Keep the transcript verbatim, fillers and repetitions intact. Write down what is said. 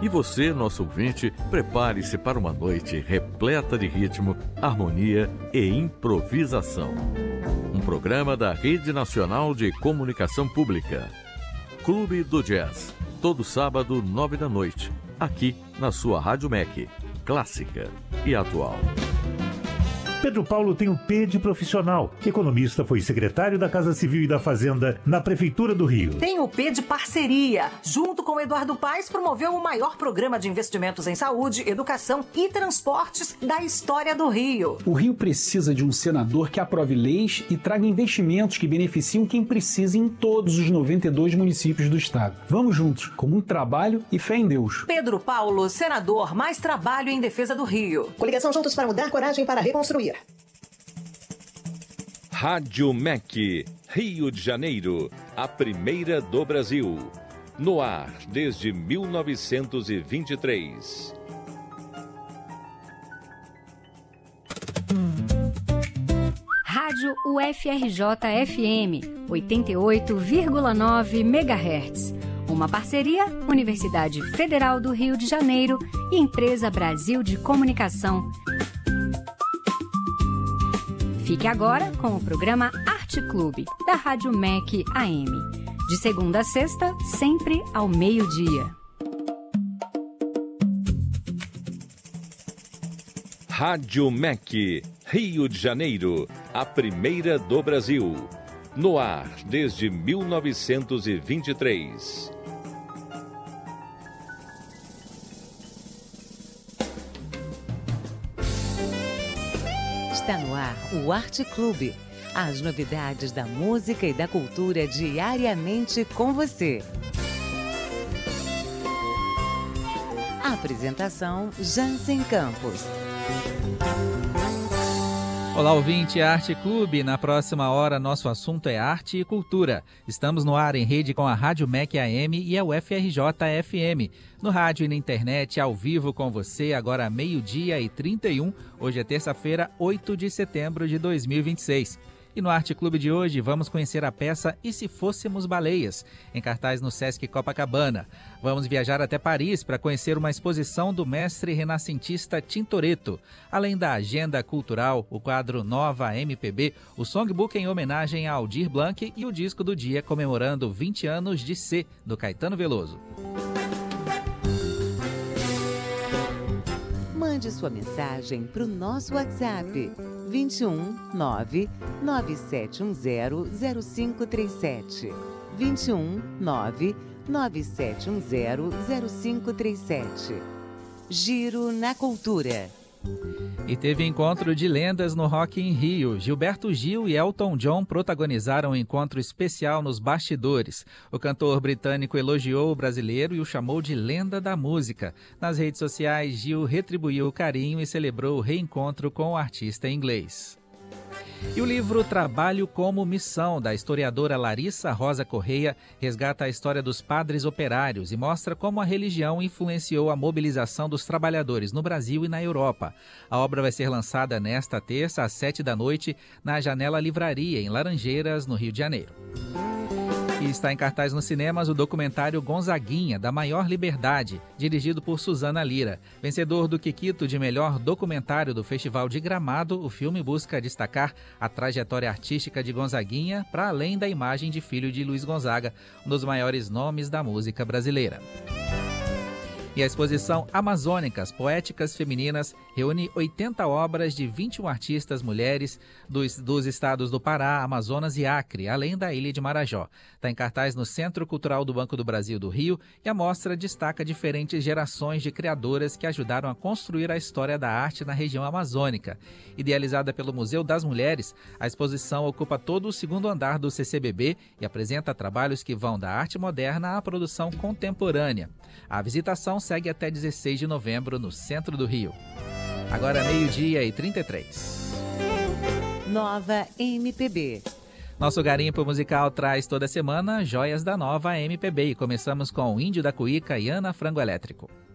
E você, nosso ouvinte, prepare-se para uma noite repleta de ritmo, harmonia e improvisação. Um programa da Rede Nacional de Comunicação Pública. Clube do Jazz, todo sábado, nove da noite, aqui na sua Rádio M E C, clássica e atual. Pedro Paulo tem o P de profissional. Economista, foi secretário da Casa Civil e da Fazenda na Prefeitura do Rio. Tem o P de parceria. Junto com Eduardo Paes, promoveu o maior programa de investimentos em saúde, educação e transportes da história do Rio. O Rio precisa de um senador que aprove leis e traga investimentos que beneficiam quem precisa em todos os noventa e dois municípios do estado. Vamos juntos, com muito trabalho e fé em Deus. Pedro Paulo, senador, mais trabalho em defesa do Rio. Coligação Juntos para Mudar, coragem para reconstruir. Rádio M E C, Rio de Janeiro, a primeira do Brasil. No ar desde mil novecentos e vinte e três. Rádio U F R J F M, oitenta e oito vírgula nove megahertz. Uma parceria Universidade Federal do Rio de Janeiro e Empresa Brasil de Comunicação. Fique agora com o programa Arte Clube, da Rádio M E C A M. De segunda a sexta, sempre ao meio-dia. Rádio M E C, Rio de Janeiro, a primeira do Brasil. No ar desde mil novecentos e vinte e três. Está no ar o Arte Clube. As novidades da música e da cultura diariamente com você. Apresentação Jansen Campos. Olá, ouvinte Arte Clube. Na próxima hora, nosso assunto é arte e cultura. Estamos no ar em rede com a Rádio M E C A M e a U F R J F M. No rádio e na internet, ao vivo com você, agora meio-dia e trinta e um. Hoje é terça-feira, oito de setembro de dois mil e vinte e seis. E no Arte Clube de hoje, vamos conhecer a peça E Se Fôssemos Baleias, em cartaz no Sesc Copacabana. Vamos viajar até Paris para conhecer uma exposição do mestre renascentista Tintoretto. Além da agenda cultural, o quadro Nova M P B, o songbook em homenagem a Aldir Blanc e o disco do dia comemorando vinte anos de C, do Caetano Veloso. Mande sua mensagem para o nosso WhatsApp vinte e um nove nove sete um zero zero cinco três sete. vinte e um nove nove sete um zero zero cinco três sete. Giro na Cultura. E teve encontro de lendas no Rock in Rio. Gilberto Gil e Elton John protagonizaram um encontro especial nos bastidores. O cantor britânico elogiou o brasileiro e o chamou de lenda da música. Nas redes sociais, Gil retribuiu o carinho e celebrou o reencontro com o artista inglês. E o livro Trabalho como Missão, da historiadora Larissa Rosa Correia, resgata a história dos padres operários e mostra como a religião influenciou a mobilização dos trabalhadores no Brasil e na Europa. A obra vai ser lançada nesta terça, às sete da noite, na Janela Livraria, em Laranjeiras, no Rio de Janeiro. E está em cartaz nos cinemas o documentário Gonzaguinha, da Maior Liberdade, dirigido por Suzana Lira. Vencedor do Kikito de melhor documentário do Festival de Gramado, o filme busca destacar a trajetória artística de Gonzaguinha para além da imagem de filho de Luiz Gonzaga, um dos maiores nomes da música brasileira. E a exposição Amazônicas, Poéticas Femininas, reúne oitenta obras de vinte e um artistas mulheres dos, dos estados do Pará, Amazonas e Acre, além da ilha de Marajó. Está em cartaz no Centro Cultural do Banco do Brasil do Rio e a mostra destaca diferentes gerações de criadoras que ajudaram a construir a história da arte na região amazônica. Idealizada pelo Museu das Mulheres, a exposição ocupa todo o segundo andar do C C B B e apresenta trabalhos que vão da arte moderna à produção contemporânea. A visitação segue até dezesseis de novembro no centro do Rio. Agora meio-dia e trinta e três. Nova M P B. Nosso garimpo musical traz toda semana joias da Nova M P B e começamos com Índio da Cuíca e Ana Frango Elétrico.